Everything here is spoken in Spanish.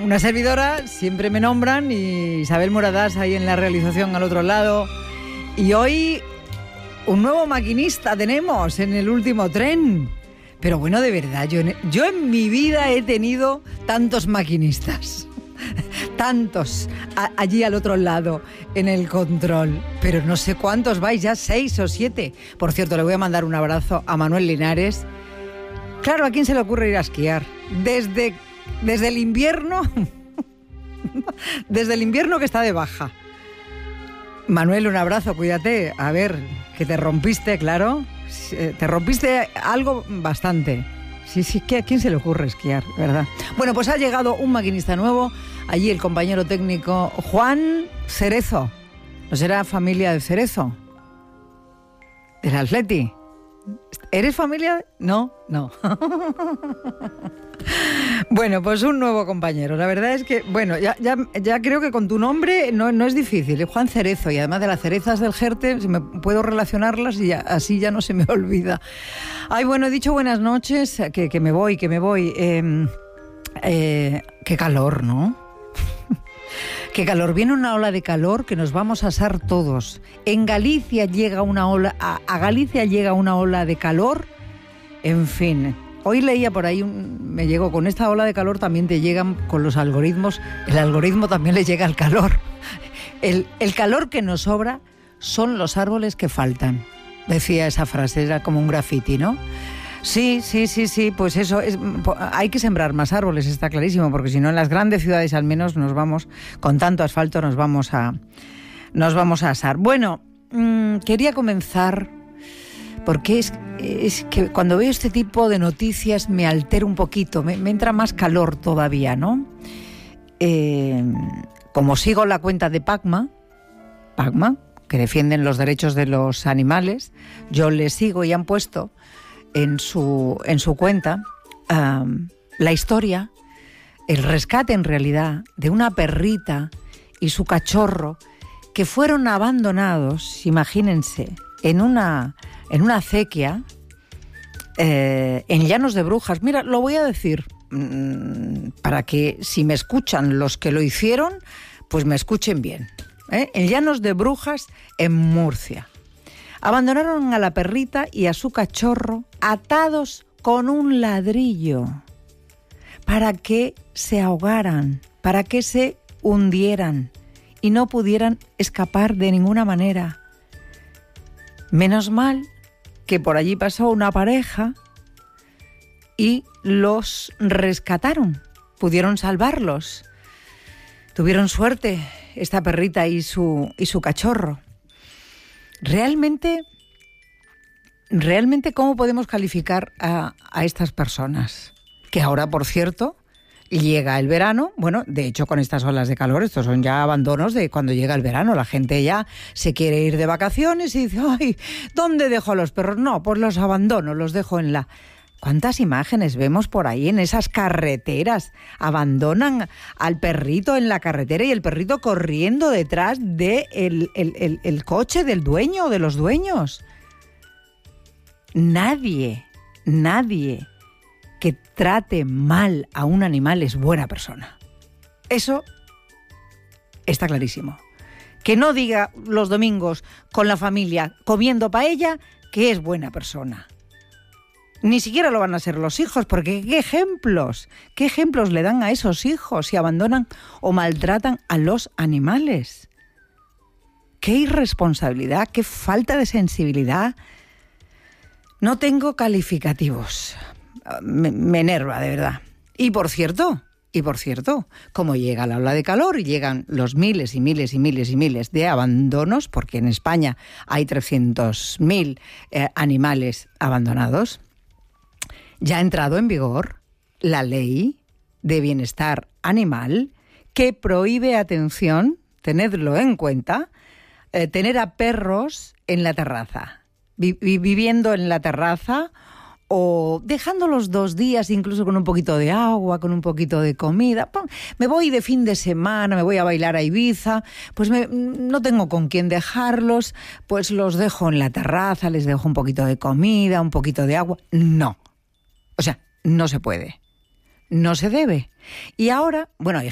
una servidora, siempre me nombran, y Isabel Moradás ahí en la realización al otro lado. Y hoy un nuevo maquinista tenemos en el último tren. Pero bueno, de verdad, yo en mi vida he tenido tantos maquinistas. Tantos allí al otro lado en el control, pero no sé cuántos vais, ya 6 o 7. Por cierto, le voy a mandar un abrazo a Manuel Linares. Claro, ¿a quién se le ocurre ir a esquiar? Desde el invierno, desde el invierno que está de baja. Manuel, un abrazo, cuídate. A ver, que te rompiste, claro. Te rompiste algo bastante. Sí, que ¿a quién se le ocurre esquiar, verdad? Bueno, pues ha llegado un maquinista nuevo. Allí el compañero técnico Juan Cerezo. ¿No será familia de Cerezo? ¿Del Atleti? ¿Eres familia? No. Bueno, pues un nuevo compañero. La verdad es que, bueno, ya creo que con tu nombre no es difícil. Juan Cerezo, y además de las cerezas del Jerte, puedo relacionarlas y así ya no se me olvida. Ay, bueno, he dicho buenas noches, que me voy. Qué calor, ¿no? Qué calor. Viene una ola de calor que nos vamos a asar todos. En Galicia llega una ola, a Galicia llega una ola de calor. En fin, hoy leía por ahí, me llegó, con esta ola de calor también te llegan con los algoritmos, el algoritmo también le llega al calor. El calor que nos sobra son los árboles que faltan. Decía esa frase, era como un graffiti, ¿no? Sí, pues eso, hay que sembrar más árboles, está clarísimo, porque si no en las grandes ciudades al menos con tanto asfalto nos vamos a asar. Bueno, quería comenzar, porque es que cuando veo este tipo de noticias me altera un poquito, me entra más calor todavía, ¿no? Como sigo la cuenta de Pacma, que defienden los derechos de los animales, yo les sigo y han puesto en su cuenta la historia, el rescate en realidad de una perrita y su cachorro que fueron abandonados, imagínense, en una acequia en Llanos de Brujas. Mira, lo voy a decir para que, si me escuchan los que lo hicieron, pues me escuchen bien, en Llanos de Brujas, en Murcia. Abandonaron a la perrita y a su cachorro atados con un ladrillo para que se ahogaran, para que se hundieran y no pudieran escapar de ninguna manera. Menos mal que por allí pasó una pareja y los rescataron, pudieron salvarlos. Tuvieron suerte esta perrita y su cachorro. Realmente, ¿cómo podemos calificar a estas personas? Que ahora, por cierto, llega el verano. Bueno, de hecho, con estas olas de calor, estos son ya abandonos de cuando llega el verano. La gente ya se quiere ir de vacaciones y dice, ay, ¿dónde dejo a los perros? No, pues los abandono, los dejo en la... ¿Cuántas imágenes vemos por ahí en esas carreteras? Abandonan al perrito en la carretera y el perrito corriendo detrás de el coche del dueño o de los dueños. Nadie que trate mal a un animal es buena persona. Eso está clarísimo. Que no diga los domingos con la familia comiendo paella que es buena persona. Ni siquiera lo van a ser los hijos, porque ¿qué ejemplos le dan a esos hijos si abandonan o maltratan a los animales? ¡Qué irresponsabilidad, qué falta de sensibilidad! No tengo calificativos. Me enerva, de verdad. Y por cierto, como llega la ola de calor y llegan los miles y miles de abandonos, porque en España hay 300.000 animales abandonados, ya ha entrado en vigor la ley de bienestar animal que prohíbe, atención, tenedlo en cuenta, tener a perros en la terraza, viviendo en la terraza o dejándolos 2 días incluso con un poquito de agua, con un poquito de comida. Me voy de fin de semana, me voy a bailar a Ibiza, pues no tengo con quién dejarlos, pues los dejo en la terraza, les dejo un poquito de comida, un poquito de agua. No. O sea, no se puede, no se debe. Y ahora, bueno, hay